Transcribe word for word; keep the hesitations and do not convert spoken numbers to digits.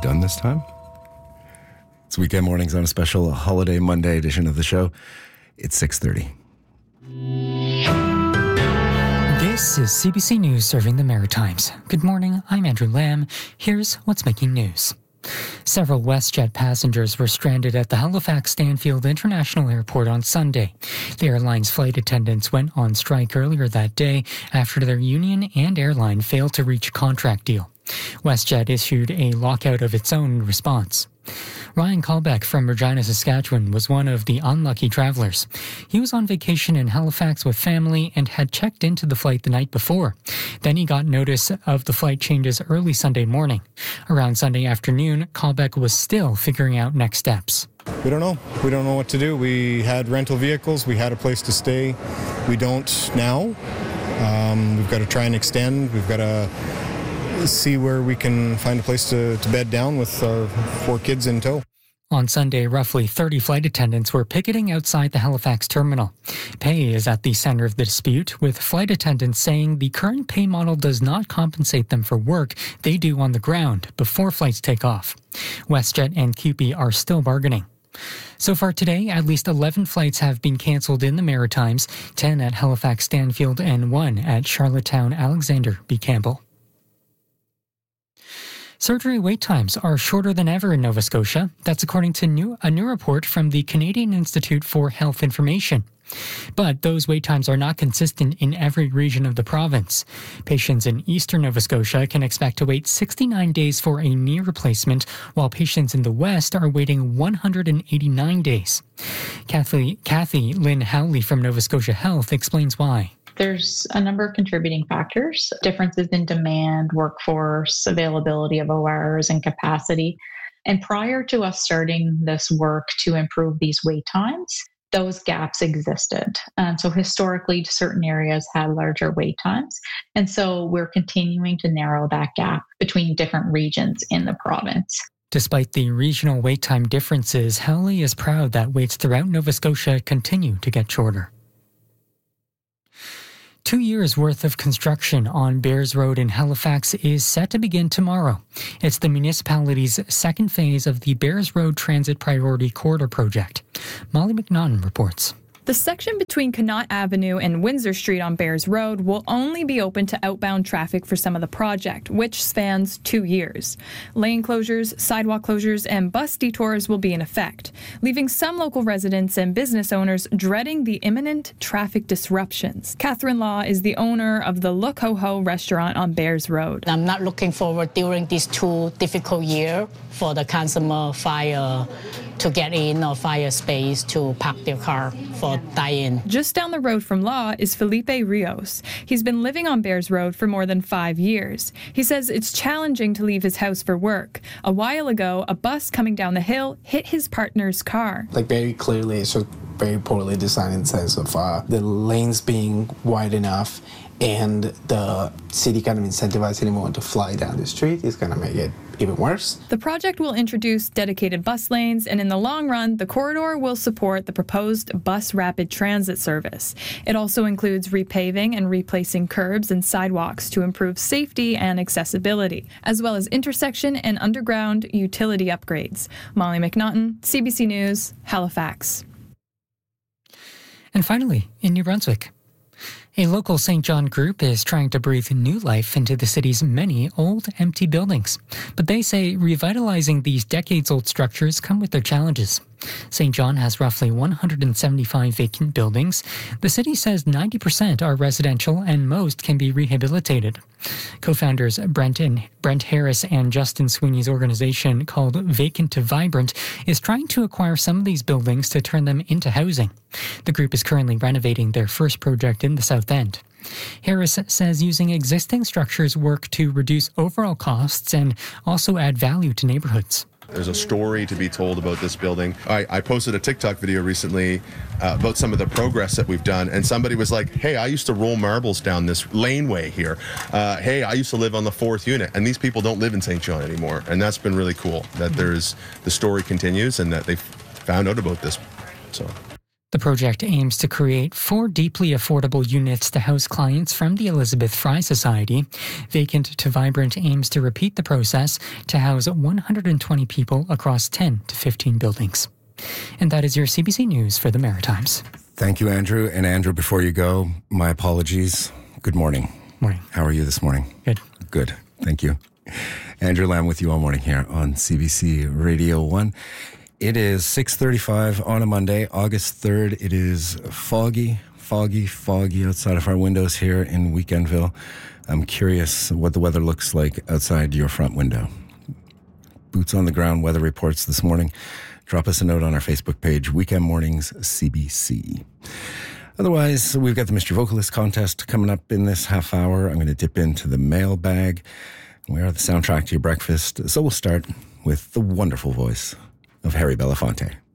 done this time? It's Weekend Mornings on a special holiday Monday edition of the show. It's six thirty. This is C B C News serving the Maritimes. Good morning, I'm Andrew Lamb. Here's what's making news. Several WestJet passengers were stranded at the Halifax Stanfield International Airport on Sunday. The airline's flight attendants went on strike earlier that day after their union and airline failed to reach a contract deal. WestJet issued a lockout of its own in response. Ryan Callbeck from Regina, Saskatchewan was one of the unlucky travelers. He was on vacation in Halifax with family and had checked into the flight the night before. Then he got notice of the flight changes early Sunday morning. Around Sunday afternoon, Callbeck was still figuring out next steps. We don't know. We don't know what to do. We had rental vehicles. We had a place to stay. We don't now. Um, we've got to try and extend. We've got to see where we can find a place to, to bed down with our four kids in tow. On Sunday, roughly thirty flight attendants were picketing outside the Halifax terminal. Pay is at the center of the dispute, with flight attendants saying the current pay model does not compensate them for work they do on the ground before flights take off. WestJet and C U P E are still bargaining. So far today, at least eleven flights have been cancelled in the Maritimes, ten at Halifax Stanfield and one at Charlottetown Alexander B. Campbell. Surgery wait times are shorter than ever in Nova Scotia. That's according to new, a new report from the Canadian Institute for Health Information. But those wait times are not consistent in every region of the province. Patients in eastern Nova Scotia can expect to wait sixty-nine days for a knee replacement, while patients in the west are waiting one hundred eighty-nine days. Kathy, Kathy Lynn Howley from Nova Scotia Health explains why. There's a number of contributing factors, differences in demand, workforce, availability of O Rs, and capacity. And prior to us starting this work to improve these wait times, those gaps existed. And so historically, certain areas had larger wait times. And so we're continuing to narrow that gap between different regions in the province. Despite the regional wait time differences, Howley is proud that waits throughout Nova Scotia continue to get shorter. Two years' worth of construction on Bears Road in Halifax is set to begin tomorrow. It's the municipality's second phase of the Bears Road Transit Priority Corridor project. Molly McNaughton reports. The section between Connaught Avenue and Windsor Street on Bears Road will only be open to outbound traffic for some of the project, which spans two years. Lane closures, sidewalk closures, and bus detours will be in effect, leaving some local residents and business owners dreading the imminent traffic disruptions. Catherine Law is the owner of the Look Ho Ho restaurant on Bears Road. I'm not looking forward during these two difficult years for the consumer fire to get in or fire space to park their car for dine-in. Just down the road from Law is Felipe Rios. He's been living on Bears Road for more than five years. He says it's challenging to leave his house for work. A while ago, a bus coming down the hill hit his partner's car. Like very clearly, it's just very poorly designed in sense of uh, the lanes being wide enough and the city kind of incentivizing anyone to fly down the street is going to make it even worse. The project will introduce dedicated bus lanes, and in the long run, the corridor will support the proposed bus rapid transit service. It also includes repaving and replacing curbs and sidewalks to improve safety and accessibility, as well as intersection and underground utility upgrades. Molly McNaughton, C B C News, Halifax. And finally, in New Brunswick, a local Saint John group is trying to breathe new life into the city's many old, empty buildings. But they say revitalizing these decades-old structures come with their challenges. Saint John has roughly one hundred seventy-five vacant buildings. The city says ninety percent are residential and most can be rehabilitated. Co-founders Brent, and, Brent Harris and Justin Sweeney's organization called Vacant to Vibrant is trying to acquire some of these buildings to turn them into housing. The group is currently renovating their first project in the South End. Harris says using existing structures work to reduce overall costs and also add value to neighborhoods. There's a story to be told about this building. I, I posted a TikTok video recently uh, about some of the progress that we've done, and somebody was like, hey, I used to roll marbles down this laneway here. Uh, hey, I used to live on the fourth unit, and these people don't live in Saint John anymore. And that's been really cool, that there's the story continues and that they've found out about this. So The project aims to create four deeply affordable units to house clients from the Elizabeth Fry Society. Vacant to Vibrant aims to repeat the process to house one hundred twenty people across ten to fifteen buildings. And that is your C B C News for the Maritimes. Thank you, Andrew. And Andrew, before you go, my apologies. Good morning. Morning. How are you this morning? Good. Good. Thank you. Andrew Lamb with you all morning here on C B C Radio one. It is six thirty-five on a Monday, August third. It is foggy, foggy, foggy outside of our windows here in Weekendville. I'm curious what the weather looks like outside your front window. Boots on the ground weather reports this morning. Drop us a note on our Facebook page, Weekend Mornings C B C. Otherwise, we've got the Mystery Vocalist contest coming up in this half hour. I'm going to dip into the mailbag. We are the soundtrack to your breakfast. So we'll start with the wonderful voice of Harry Belafonte.